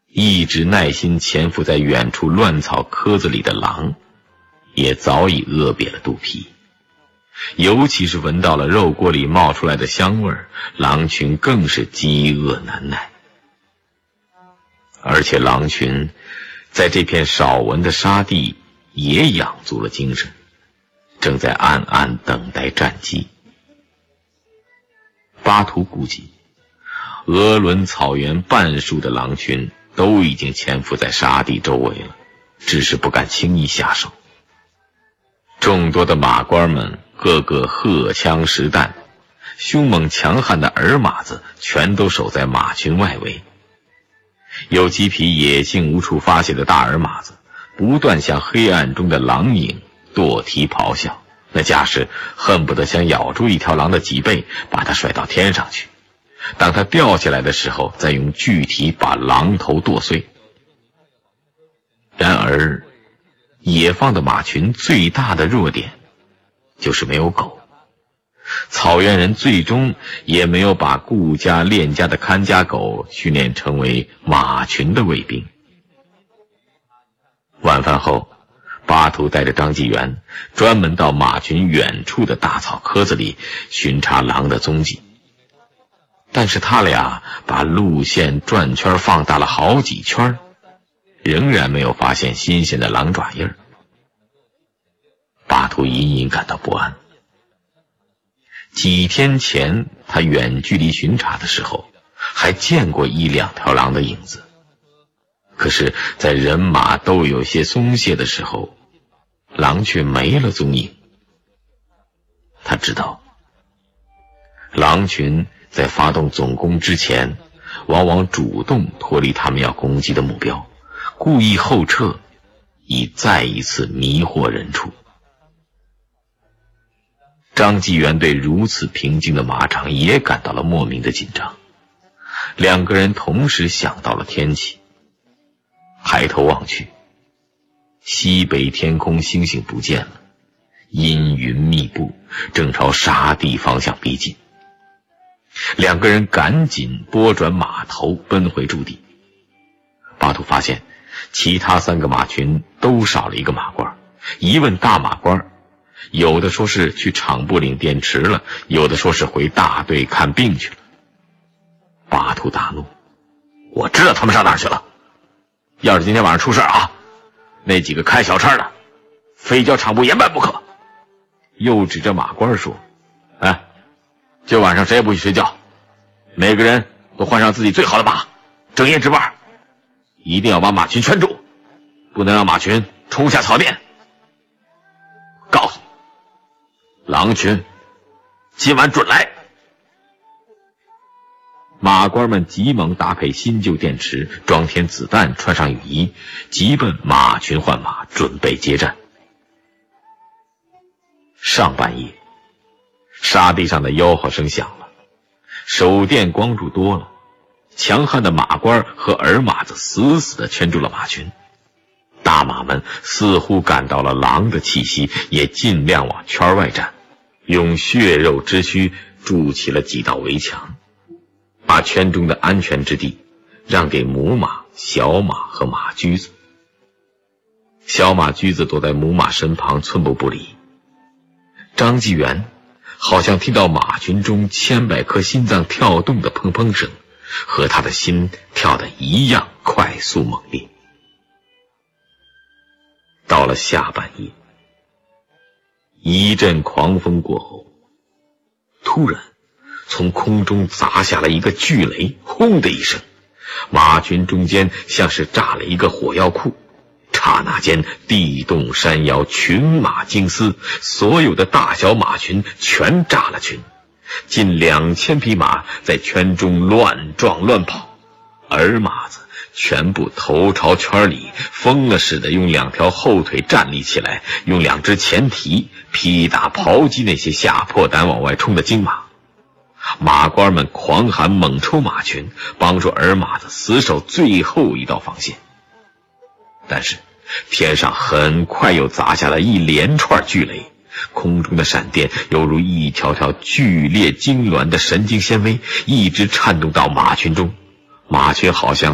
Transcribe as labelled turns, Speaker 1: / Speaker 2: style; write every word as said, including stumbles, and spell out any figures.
Speaker 1: 一直耐心潜伏在远处乱草窠子里的狼也早已饿瘪了肚皮，尤其是闻到了肉锅里冒出来的香味儿，狼群更是饥饿难耐。而且狼群在这片少闻的沙地也养足了精神，正在暗暗等待战机。巴图估计，鄂伦草原半数的狼群都已经潜伏在沙地周围了，只是不敢轻易下手。众多的马官们个个荷枪实弹，凶猛强悍的儿马子全都守在马群外围。有几匹野性无处发泄的大儿马子不断向黑暗中的狼影跺蹄咆哮，那架势恨不得想咬住一条狼的脊背，把它甩到天上去，当它掉下来的时候再用巨蹄把狼头剁碎。然而野放的马群最大的弱点就是没有狗，草原人最终也没有把顾家练家的看家狗训练成为马群的卫兵。晚饭后，巴图带着张纪元专门到马群远处的大草窠子里巡查狼的踪迹，但是他俩把路线转圈放大了好几圈，仍然没有发现新鲜的狼爪印儿。巴图隐隐感到不安。几天前他远距离巡查的时候还见过一两条狼的影子，可是在人马都有些松懈的时候，狼却没了踪影。他知道狼群在发动总攻之前往往主动脱离他们要攻击的目标，故意后撤，以再一次迷惑人畜。张纪元对如此平静的马场也感到了莫名的紧张，两个人同时想到了天气。抬头望去，西北天空星星不见了，阴云密布，正朝沙地方向逼近。两个人赶紧拨转马头奔回驻地。巴图发现其他三个马群都少了一个马官，一问大马官，有的说是去场部领电池了，有的说是回大队看病去了。巴图大怒，我知道他们上哪儿去了，要是今天晚上出事啊，那几个开小差的非交场部严办不可。又指着马官说，哎，今晚上谁也不许睡觉，每个人都换上自己最好的马，整夜值班，一定要把马群圈住，不能让马群冲下草甸。告诉你，狼群今晚准来。马官们急忙搭配新旧电池，装填子弹，穿上雨衣，急奔马群换马，准备接战。上半夜，沙地上的吆喝声响了，手电光柱多了，强悍的马官和儿马子死死地圈住了马群。大马们似乎感到了狼的气息，也尽量往圈外站，用血肉之躯筑起了几道围墙，把圈中的安全之地让给母马、小马和马驹子。小马驹子躲在母马身旁，寸步不离。张纪元好像听到马群中千百颗心脏跳动的砰砰声，和他的心跳得一样快速猛烈。到了下半夜，一阵狂风过后，突然从空中砸下了一个巨雷，轰的一声，马群中间像是炸了一个火药库，刹那间地动山摇，群马惊嘶，所有的大小马群全炸了群，近两千匹马在圈中乱撞乱跑，儿马子全部头朝圈里，疯了似的用两条后腿站立起来，用两只前蹄劈打刨击那些吓破胆往外冲的精马。马官们狂喊猛抽马群，帮助儿马子死守最后一道防线。但是天上很快又砸下了一连串巨雷，空中的闪电犹如一条条剧烈痉挛的神经纤维，一直颤动到马群中。马群好像